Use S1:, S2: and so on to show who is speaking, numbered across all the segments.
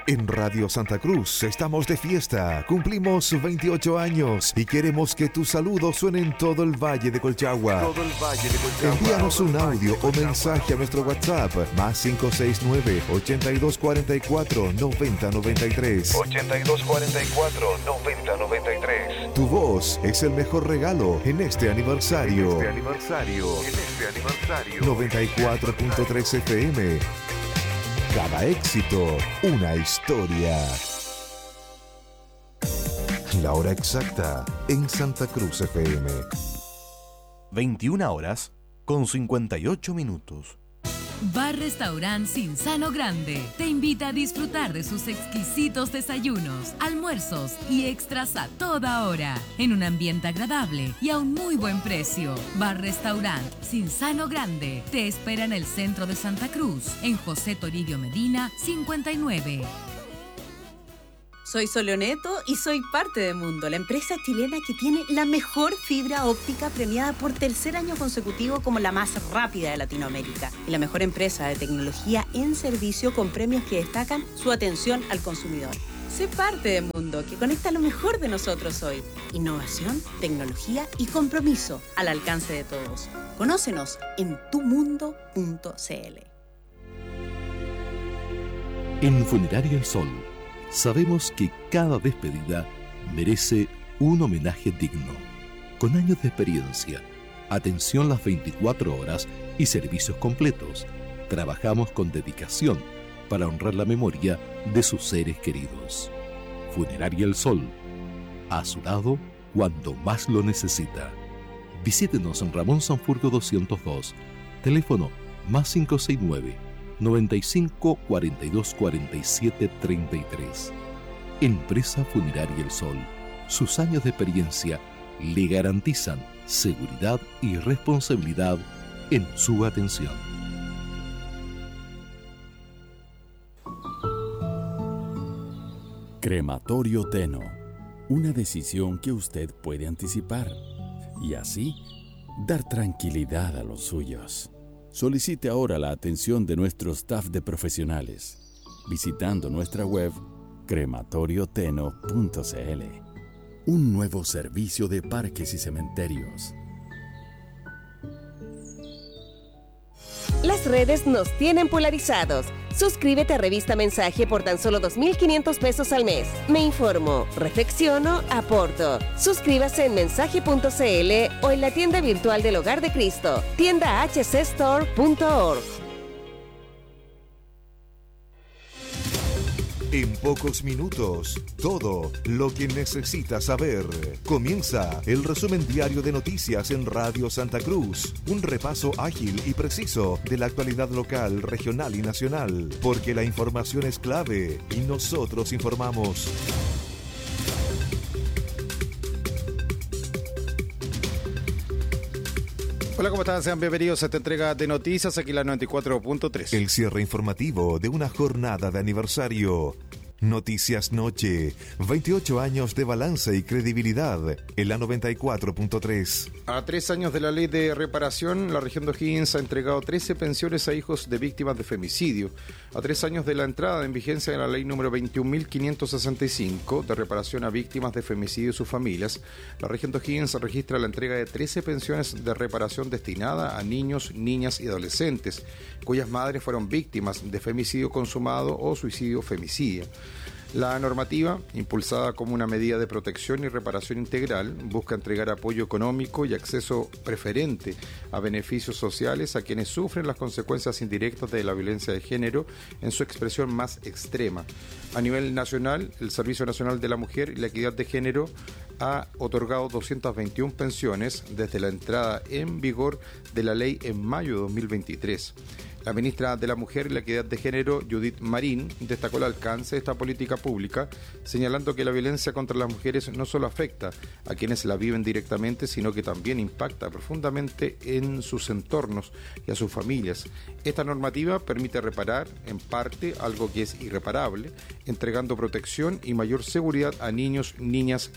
S1: En Radio Santa Cruz estamos de fiesta, cumplimos 28 años y queremos que tus saludos suenen en todo el Valle de Colchagua. Envíanos un audio o mensaje a nuestro WhatsApp más 569-8244-9093. 8244-9093. Tu voz es el mejor regalo en este aniversario. 94.3 FM. Cada éxito, una historia. La hora exacta en Santa Cruz FM.
S2: 21 horas con 58 minutos.
S3: Bar Restaurant Cinzano Grande te invita a disfrutar de sus exquisitos desayunos, almuerzos y extras a toda hora, en un ambiente agradable y a un muy buen precio. Bar Restaurant Cinzano Grande te espera en el centro de Santa Cruz, en José Toribio Medina 59.
S4: Soy Soleoneto y soy parte de Mundo, la empresa chilena que tiene la mejor fibra óptica premiada por tercer año consecutivo como la más rápida de Latinoamérica y la mejor empresa de tecnología en servicio con premios que destacan su atención al consumidor. Sé parte de Mundo, que conecta lo mejor de nosotros hoy. Innovación, tecnología y compromiso al alcance de todos. Conócenos en tumundo.cl.
S5: En Funeraria El Sol sabemos que cada despedida merece un homenaje digno. Con años de experiencia, atención las 24 horas y servicios completos, trabajamos con dedicación para honrar la memoria de sus seres queridos. Funeraria El Sol, a su lado cuando más lo necesita. Visítenos en Ramón Sanfurgo 202, teléfono más 569 95 42 47 33. Empresa Funeraria El Sol. Sus años de experiencia le garantizan seguridad y responsabilidad en su atención.
S6: Crematorio Teno. Una decisión que usted puede anticipar y así dar tranquilidad a los suyos. Solicite ahora la atención de nuestro staff de profesionales visitando nuestra web crematorioteno.cl. Un nuevo servicio de parques y cementerios.
S7: Las redes nos tienen polarizados. Suscríbete a Revista Mensaje por tan solo 2.500 pesos al mes. Me informo, reflexiono, aporto. Suscríbase en mensaje.cl o en la tienda virtual del Hogar de Cristo, tiendahcstore.org.
S1: En pocos minutos, todo lo que necesitas saber. Comienza el resumen diario de noticias en Radio Santa Cruz. Un repaso ágil y preciso de la actualidad local, regional y nacional. Porque la información es clave y nosotros informamos.
S8: Hola, ¿cómo están? Sean bienvenidos a esta entrega de noticias, aquí la 94.3.
S1: El cierre informativo de una jornada de aniversario. Noticias Noche, 28 años de balance y credibilidad en la 94.3.
S8: A 3 años de la ley de reparación, la región de O'Higgins ha entregado 13 pensiones a hijos de víctimas de femicidio. A 3 años de la entrada en vigencia de la ley número 21.565 de reparación a víctimas de femicidio y sus familias, la región de O'Higgins registra la entrega de 13 pensiones de reparación destinada a niños, niñas y adolescentes, cuyas madres fueron víctimas de femicidio consumado o suicidio-femicidio. La normativa, impulsada como una medida de protección y reparación integral, busca entregar apoyo económico y acceso preferente a beneficios sociales a quienes sufren las consecuencias indirectas de la violencia de género en su expresión más extrema. A nivel nacional, el Servicio Nacional de la Mujer y la Equidad de Género ha otorgado 221 pensiones desde la entrada en vigor de la ley en mayo de 2023. La ministra de la Mujer y la Equidad de Género, Judith Marín, destacó el alcance de esta política pública, señalando que la violencia contra las mujeres no solo afecta a quienes la viven directamente, sino que también impacta profundamente en sus entornos y a sus familias. Esta normativa permite reparar, en parte, algo que es irreparable, entregando protección y mayor seguridad a niños, niñas y adolescentes.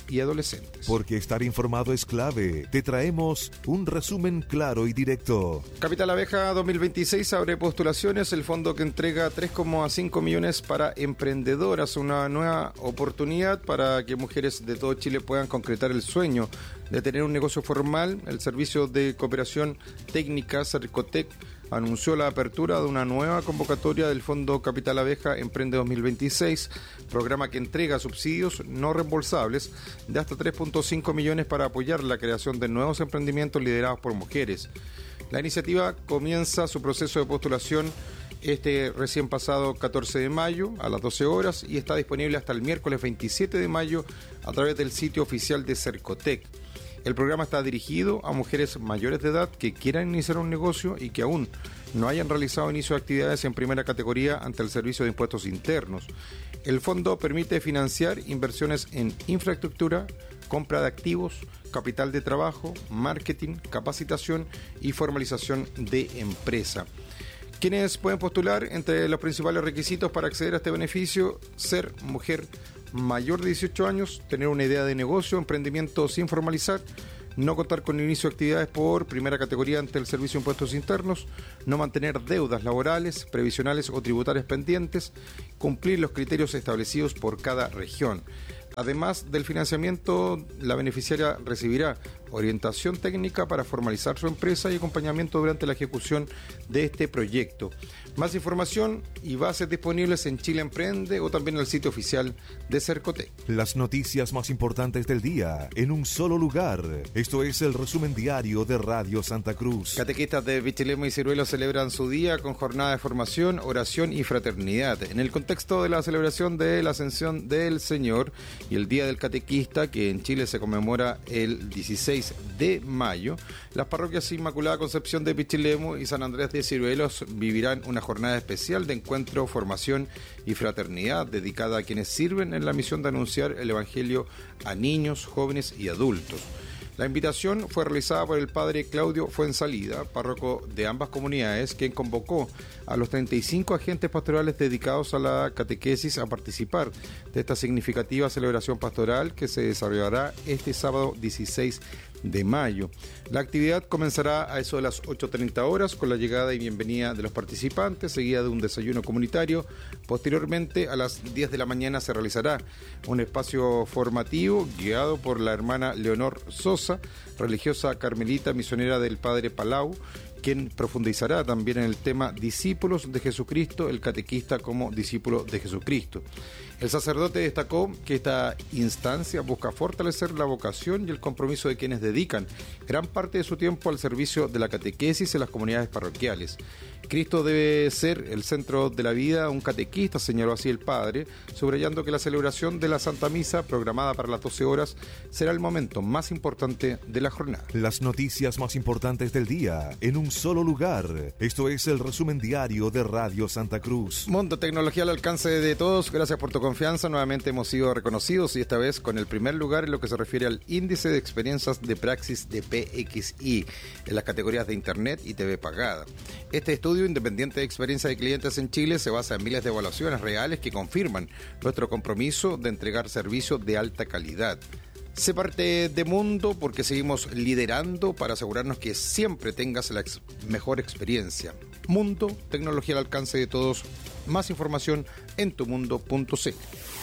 S8: presentes.
S1: Porque estar informado es clave. Te traemos un resumen claro y directo.
S8: Capital Abeja 2026 abre postulaciones. El fondo que entrega 3,5 millones para emprendedoras. Una nueva oportunidad para que mujeres de todo Chile puedan concretar el sueño de tener un negocio formal. El Servicio de Cooperación Técnica Cercotec anunció la apertura de una nueva convocatoria del Fondo Capital Abeja Emprende 2026, programa que entrega subsidios no reembolsables de hasta 3,5 millones para apoyar la creación de nuevos emprendimientos liderados por mujeres. La iniciativa comienza su proceso de postulación este recién pasado 14 de mayo a las 12 horas y está disponible hasta el miércoles 27 de mayo a través del sitio oficial de Cercotec. El programa está dirigido a mujeres mayores de edad que quieran iniciar un negocio y que aún no hayan realizado inicio de actividades en primera categoría ante el Servicio de Impuestos Internos. El fondo permite financiar inversiones en infraestructura, compra de activos, capital de trabajo, marketing, capacitación y formalización de empresa. ¿Quiénes pueden postular? Entre los principales requisitos para acceder a este beneficio: ser mujer mayor de 18 años, tener una idea de negocio, emprendimiento sin formalizar, no contar con inicio de actividades por primera categoría ante el Servicio de Impuestos Internos, no mantener deudas laborales, previsionales o tributarias pendientes, cumplir los criterios establecidos por cada región. Además del financiamiento, la beneficiaria recibirá orientación técnica para formalizar su empresa y acompañamiento durante la ejecución de este proyecto. Más información y bases disponibles en Chile Emprende o también en el sitio oficial de Cercotec.
S1: Las noticias más importantes del día en un solo lugar. Esto es el resumen diario de Radio Santa Cruz.
S8: Catequistas de Pichilemu y Ciruelo celebran su día con jornada de formación, oración y fraternidad. En el contexto de la celebración de la Ascensión del Señor y el Día del Catequista, que en Chile se conmemora el 16 de mayo, las parroquias Inmaculada Concepción de Pichilemu y San Andrés de Ciruelos vivirán una jornada especial de encuentro, formación y fraternidad dedicada a quienes sirven en la misión de anunciar el Evangelio a niños, jóvenes y adultos. La invitación fue realizada por el padre Claudio Fuensalida, párroco de ambas comunidades, quien convocó a los 35 agentes pastorales dedicados a la catequesis a participar de esta significativa celebración pastoral que se desarrollará este sábado 16 de mayo. La actividad comenzará a eso de las 8:30 horas con la llegada y bienvenida de los participantes, seguida de un desayuno comunitario. Posteriormente, a las 10 de la mañana se realizará un espacio formativo guiado por la hermana Leonor Sosa, religiosa carmelita misionera del Padre Palau, quien profundizará también en el tema discípulos de Jesucristo, el catequista como discípulo de Jesucristo. El sacerdote destacó que esta instancia busca fortalecer la vocación y el compromiso de quienes dedican gran parte de su tiempo al servicio de la catequesis en las comunidades parroquiales. Cristo debe ser el centro de la vida, un catequista, señaló así el padre, subrayando que la celebración de la Santa Misa, programada para las 12 horas, será el momento más importante de la jornada.
S1: Las noticias más importantes del día en un solo lugar. Esto es el resumen diario de Radio Santa Cruz.
S8: Mundo Tecnología al alcance de todos. Gracias por tu confianza. Nuevamente hemos sido reconocidos y esta vez con el primer lugar en lo que se refiere al índice de experiencias de praxis de PXI en las categorías de Internet y TV pagada. Este estudio independiente de experiencia de clientes en Chile se basa en miles de evaluaciones reales que confirman nuestro compromiso de entregar servicios de alta calidad. Sé parte de Mundo porque seguimos liderando para asegurarnos que siempre tengas la mejor experiencia. Mundo, tecnología al alcance de todos. Más información en tumundo.cl.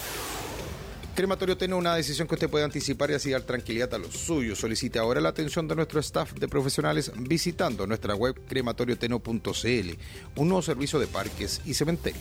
S8: Crematorio Teno, una decisión que usted puede anticipar y así dar tranquilidad a los suyos. Solicite ahora la atención de nuestro staff de profesionales visitando nuestra web crematorioteno.cl, un nuevo servicio de parques y cementerios.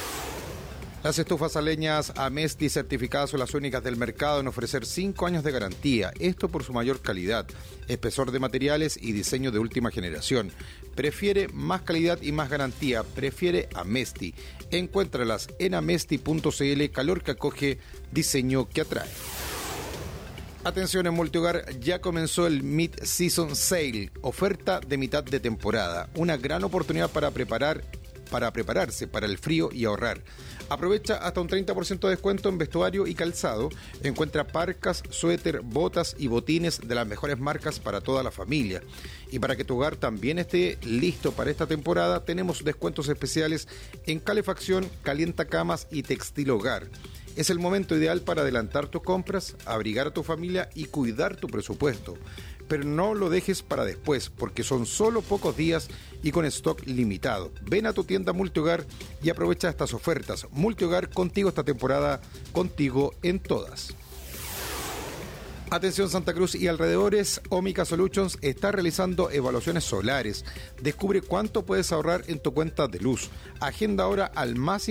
S8: Las estufas a leñas Amesti certificadas son las únicas del mercado en ofrecer 5 años de garantía, esto por su mayor calidad, espesor de materiales y diseño de última generación. Prefiere más calidad y más garantía, prefiere Amesti. Encuéntralas en amesti.cl, calor que acoge, diseño que atrae. Atención, en Multihogar ya comenzó el Mid-Season Sale, oferta de mitad de temporada, una gran oportunidad para prepararse para el frío y ahorrar. Aprovecha hasta un 30% de descuento en vestuario y calzado. Encuentra parcas, suéter, botas y botines de las mejores marcas para toda la familia. Y para que tu hogar también esté listo para esta temporada, tenemos descuentos especiales en calefacción, calientacamas y textil hogar. Es el momento ideal para adelantar tus compras, abrigar a tu familia y cuidar tu presupuesto. Pero no lo dejes para después, porque son solo pocos días y con stock limitado. Ven a tu tienda Multihogar y aprovecha estas ofertas. Multihogar, contigo esta temporada, contigo en todas. Atención Santa Cruz y alrededores, Ómica Solutions está realizando evaluaciones solares. Descubre cuánto puedes ahorrar en tu cuenta de luz. Agenda ahora al más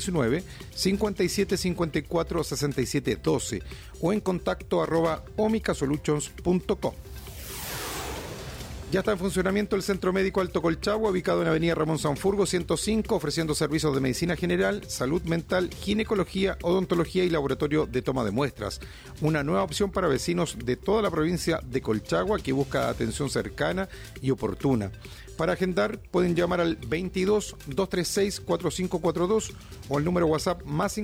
S8: 569-5754-6712 o en contacto @omicasolutions.com. Ya está en funcionamiento el Centro Médico Alto Colchagua, ubicado en Avenida Ramón Sanfurgo 105, ofreciendo servicios de medicina general, salud mental, ginecología, odontología y laboratorio de toma de muestras. Una nueva opción para vecinos de toda la provincia de Colchagua que busca atención cercana y oportuna. Para agendar pueden llamar al 22-236-4542 o al número WhatsApp más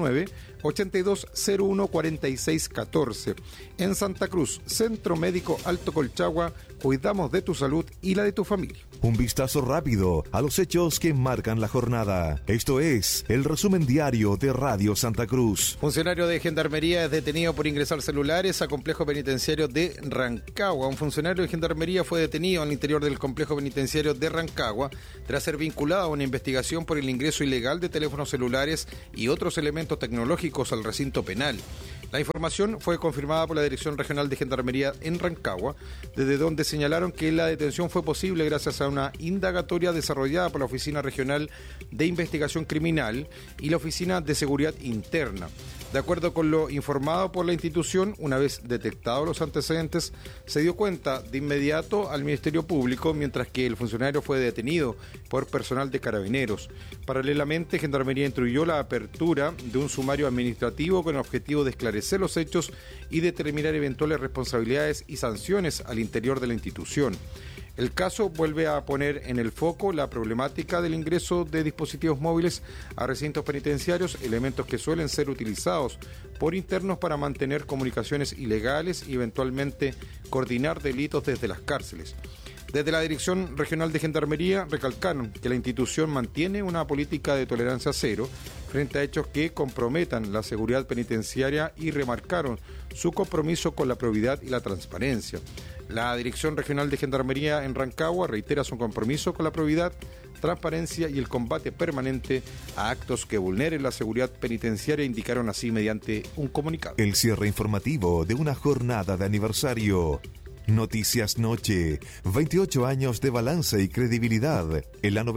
S8: 569-8201-4614. En Santa Cruz, Centro Médico Alto Colchagua, cuidamos de tu salud y la de tu familia.
S1: Un vistazo rápido a los hechos que marcan la jornada. Esto es el resumen diario de Radio Santa Cruz.
S8: Funcionario de Gendarmería es detenido por ingresar celulares a complejo penitenciario de Rancagua. Un funcionario de Gendarmería fue detenido al interior del complejo penitenciario de Rancagua tras ser vinculado a una investigación por el ingreso ilegal de teléfonos celulares y otros elementos tecnológicos al recinto penal. La información fue confirmada por la Dirección Regional de Gendarmería en Rancagua, desde donde señalaron que la detención fue posible gracias a una indagatoria desarrollada por la Oficina Regional de Investigación Criminal y la Oficina de Seguridad Interna. De acuerdo con lo informado por la institución, una vez detectados los antecedentes, se dio cuenta de inmediato al Ministerio Público, mientras que el funcionario fue detenido por personal de Carabineros. Paralelamente, Gendarmería instruyó la apertura de un sumario administrativo con el objetivo de esclarecer los hechos y determinar eventuales responsabilidades y sanciones al interior de la institución. El caso vuelve a poner en el foco la problemática del ingreso de dispositivos móviles a recintos penitenciarios, elementos que suelen ser utilizados por internos para mantener comunicaciones ilegales y eventualmente coordinar delitos desde las cárceles. Desde la Dirección Regional de Gendarmería recalcaron que la institución mantiene una política de tolerancia cero frente a hechos que comprometan la seguridad penitenciaria y remarcaron su compromiso con la probidad y la transparencia. La Dirección Regional de Gendarmería en Rancagua reitera su compromiso con la probidad, transparencia y el combate permanente a actos que vulneren la seguridad penitenciaria, indicaron así mediante un comunicado.
S1: El cierre informativo de una jornada de aniversario. Noticias Noche, 28 años de balance y credibilidad en la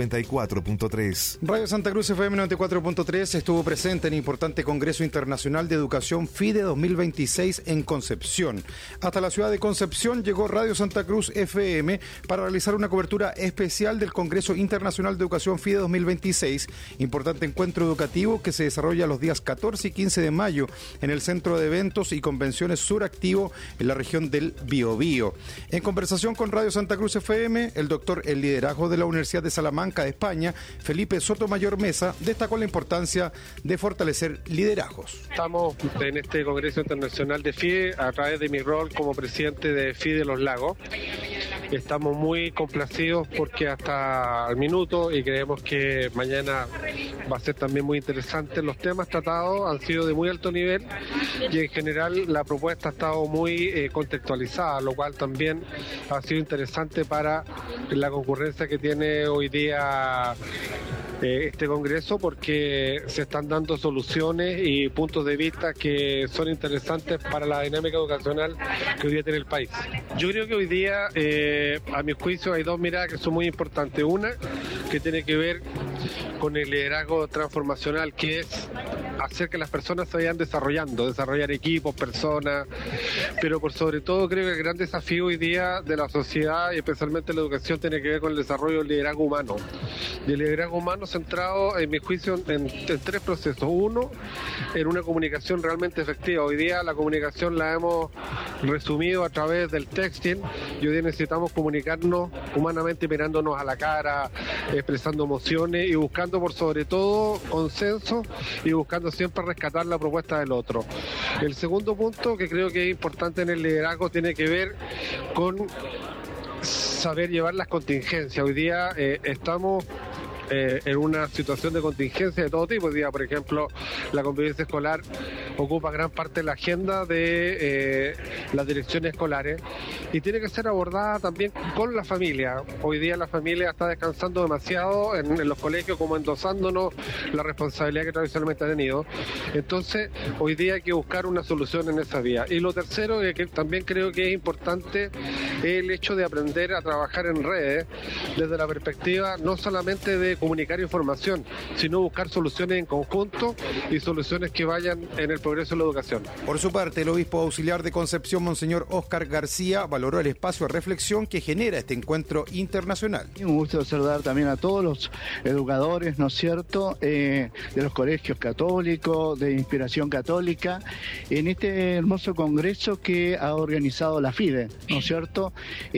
S1: 94.3.
S8: Radio Santa Cruz FM 94.3 estuvo presente en el importante Congreso Internacional de Educación FIDE 2026 en Concepción. Hasta la ciudad de Concepción llegó Radio Santa Cruz FM para realizar una cobertura especial del Congreso Internacional de Educación FIDE 2026, importante encuentro educativo que se desarrolla los días 14 y 15 de mayo en el Centro de Eventos y Convenciones Suractivo en la región del Biobío. En conversación con Radio Santa Cruz FM, el doctor en liderazgo de la Universidad de Salamanca de España, Felipe Sotomayor Mesa, destacó la importancia de fortalecer liderazgos.
S9: Estamos en este Congreso Internacional de FIDE a través de mi rol como presidente de FIDE Los Lagos. Estamos muy complacidos porque hasta el minuto, y creemos que mañana va a ser también muy interesante, los temas tratados han sido de muy alto nivel y en general la propuesta ha estado muy contextualizada, lo cual también ha sido interesante para la concurrencia que tiene hoy día este congreso, porque se están dando soluciones y puntos de vista que son interesantes para la dinámica educacional que hoy día tiene el país. Yo creo que hoy día, a mi juicio, hay dos miradas que son muy importantes. Una, que tiene que ver con el liderazgo transformacional, que es hacer que las personas se vayan desarrollar equipos, personas, pero por sobre todo creo que el gran desafío hoy día de la sociedad y especialmente la educación tiene que ver con el desarrollo del liderazgo humano. Y el liderazgo humano centrado, en mi juicio, en tres procesos. Uno, en una comunicación realmente efectiva. Hoy día la comunicación la hemos resumido a través del texting y hoy día necesitamos comunicarnos humanamente, mirándonos a la cara, expresando emociones y buscando por sobre todo consenso y buscando siempre rescatar la propuesta del otro. El segundo punto que creo que es importante en el liderazgo tiene que ver con saber llevar las contingencias. Hoy día estamos en una situación de contingencia de todo tipo. Hoy día, por ejemplo, la convivencia escolar ocupa gran parte de la agenda de las direcciones escolares y tiene que ser abordada también con la familia. Hoy día la familia está descansando demasiado en los colegios, como endosándonos la responsabilidad que tradicionalmente ha tenido. Entonces, hoy día hay que buscar una solución en esa vía. Y lo tercero, que también creo que es importante, es el hecho de aprender a trabajar en redes desde la perspectiva no solamente de comunicar información, sino buscar soluciones en conjunto y soluciones que vayan en el progreso de la educación.
S8: Por su parte, el obispo auxiliar de Concepción, Monseñor Óscar García, valoró el espacio de reflexión que genera este encuentro internacional.
S10: Un gusto saludar también a todos los educadores, ¿no es cierto?, de los colegios católicos, de inspiración católica, en este hermoso congreso que ha organizado la FIDE, ¿no es cierto?,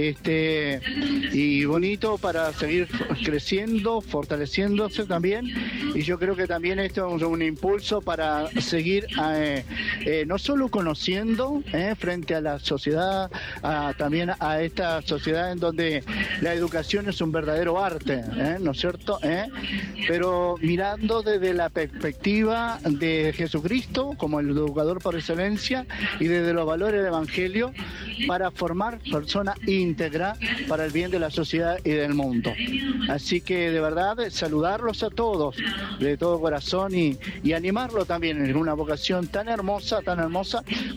S10: y bonito para seguir creciendo, fortaleciéndose también, y yo creo que también esto es un impulso para seguir no solo conociendo frente a la sociedad, también a esta sociedad en donde la educación es un verdadero arte, ¿no es cierto?, pero mirando desde la perspectiva de Jesucristo como el educador por excelencia y desde los valores del Evangelio para formar personas íntegras para el bien de la sociedad y del mundo. Así que de verdad saludarlos a todos de todo corazón y animarlo también en una vocación tan hermosa